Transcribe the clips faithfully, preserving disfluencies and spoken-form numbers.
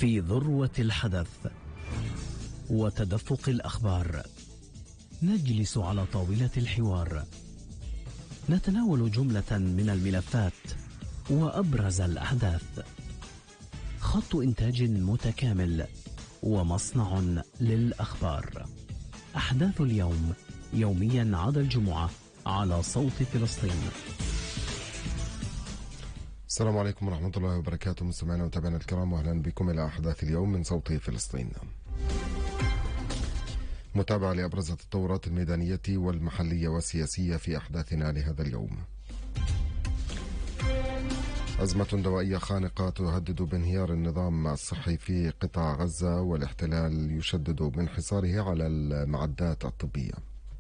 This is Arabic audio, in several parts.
في ذروة الحدث وتدفق الأخبار، نجلس على طاولة الحوار، نتناول جملة من الملفات وأبرز الأحداث. خط إنتاج متكامل ومصنع للأخبار. أحداث اليوم يوميا عدا الجمعة على صوت فلسطين. السلام عليكم ورحمة الله وبركاته، مستمعينا ومتابعينا الكرام، واهلا بكم إلى أحداث اليوم من صوت فلسطين. متابعة لأبرز التطورات الميدانية والمحلية والسياسية في أحداثنا لهذا اليوم. أزمة دوائية خانقة تهدد بانهيار النظام الصحي في قطاع غزة، والاحتلال يشدد من حصاره على المعدات الطبية.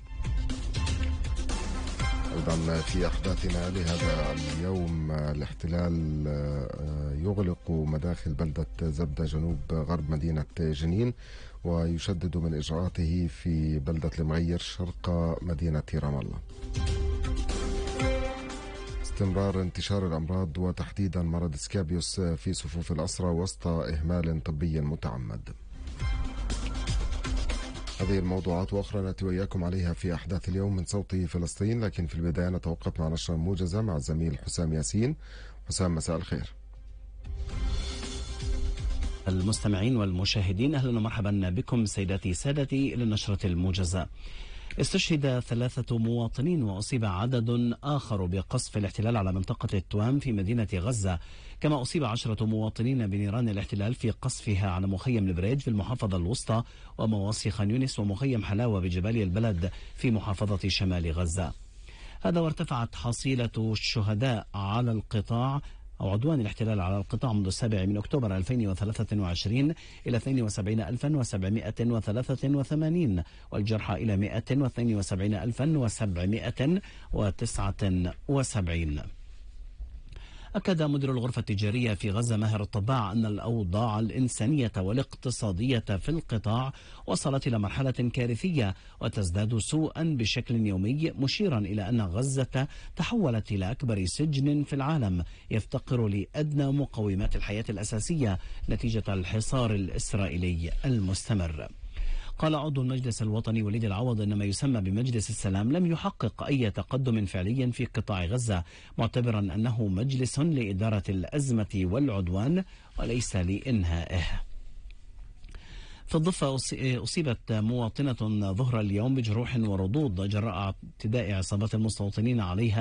أيضا في أحداثنا لهذا اليوم، الاحتلال يغلق مداخل بلدة زبدة جنوب غرب مدينة جنين، ويشدد من إجراءاته في بلدة المغير شرق مدينة رام الله. استمرار انتشار الأمراض وتحديدا مرض سكابيوس في صفوف الأسرى وسط إهمال طبي متعمد. هذه الموضوعات وأخرى نأتي وإياكم عليها في أحداث اليوم من صوت فلسطين، لكن في البداية نتوقف مع نشرة موجزة مع الزميل حسام ياسين. حسام، مساء الخير. المستمعين والمشاهدين، أهلا ومرحبا بكم سيداتي سادتي للنشرة الموجزة. استشهد ثلاثة مواطنين وأصيب عدد آخر بقصف الاحتلال على منطقة التوام في مدينة غزة، كما أصيب عشرة مواطنين بنيران الاحتلال في قصفها على مخيم البريج في المحافظة الوسطى، ومواصي خان يونس ومخيم حلاوة بجباليا البلد في محافظة شمال غزة. هذا وارتفعت حصيلة الشهداء على القطاع أو عدوان الاحتلال على القطاع منذ السابع من أكتوبر ألفين وثلاثة وعشرين إلى اثنين وسبعين ألفا وسبعمائة وثلاثة وثمانين، والجرحى إلى مائة واثنين وسبعين ألفا وسبعمائة وتسعة وسبعين. أكد مدير الغرفة التجارية في غزة ماهر الطباع أن الأوضاع الإنسانية والاقتصادية في القطاع وصلت إلى مرحلة كارثية وتزداد سوءا بشكل يومي، مشيرا إلى أن غزة تحولت إلى أكبر سجن في العالم يفتقر لأدنى مقومات الحياة الأساسية نتيجة الحصار الإسرائيلي المستمر. قال عضو المجلس الوطني وليد العوض أن ما يسمى بمجلس السلام لم يحقق أي تقدم فعلي في قطاع غزة، معتبرا أنه مجلس لإدارة الأزمة والعدوان وليس لإنهائه. في الضفة أصيبت مواطنة ظهر اليوم بجروح ورضوض جراء اعتداء عصابات المستوطنين عليها